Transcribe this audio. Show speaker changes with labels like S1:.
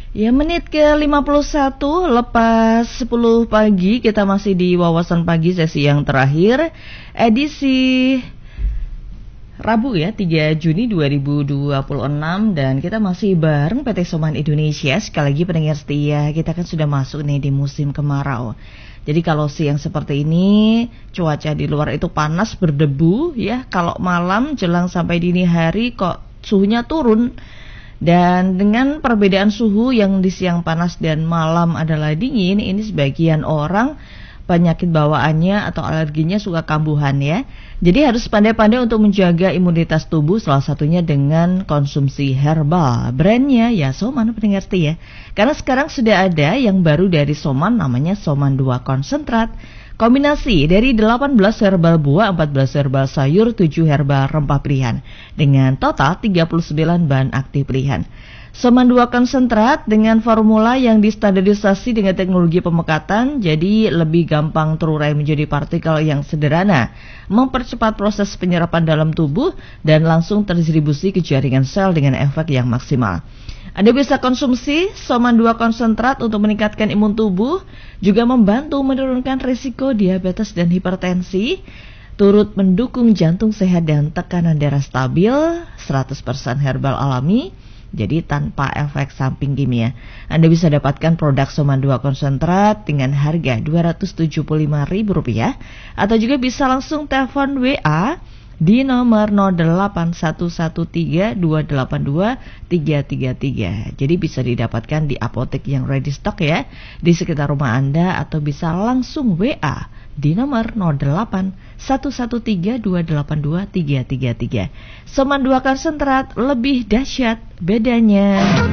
S1: Ya, menit ke-51 lepas 10 pagi, kita masih di Wawasan Pagi sesi yang terakhir, edisi Rabu ya, 3 Juni 2026, dan kita masih bareng PT Soman Indonesia. Sekali lagi pendengar setia, kita kan sudah masuk nih di musim kemarau. Jadi kalau siang seperti ini, cuaca di luar itu panas berdebu ya. Kalau malam jelang sampai dini hari kok suhunya turun. Dan dengan perbedaan suhu yang di siang panas dan malam adalah dingin, ini sebagian orang penyakit bawaannya atau alerginya suka kambuhan ya. Jadi harus pandai-pandai untuk menjaga imunitas tubuh, salah satunya dengan konsumsi herbal. Brandnya ya Soman, pendengar setia. Karena sekarang sudah ada yang baru dari Soman, namanya Soman 2 konsentrat. Kombinasi dari 18 herbal buah, 14 herbal sayur, 7 herbal rempah pilihan, dengan total 39 bahan aktif pilihan. Soman 2 konsentrat dengan formula yang distandarisasi dengan teknologi pemekatan, jadi lebih gampang terurai menjadi partikel yang sederhana, mempercepat proses penyerapan dalam tubuh, dan langsung terdistribusi ke jaringan sel dengan efek yang maksimal. Anda bisa konsumsi Soman 2 konsentrat untuk meningkatkan imun tubuh, juga membantu menurunkan risiko diabetes dan hipertensi, turut mendukung jantung sehat dan tekanan darah stabil, 100% herbal alami, jadi tanpa efek samping kimia. Anda bisa dapatkan produk Soman 2 konsentrat dengan harga Rp275.000, atau juga bisa langsung telepon WA di nomor 0811328233. Jadi bisa didapatkan di apotek yang ready stock ya, di sekitar rumah Anda, atau bisa langsung WA di nomor 0811328233. Soman 2 konsentrat, lebih dahsyat bedanya.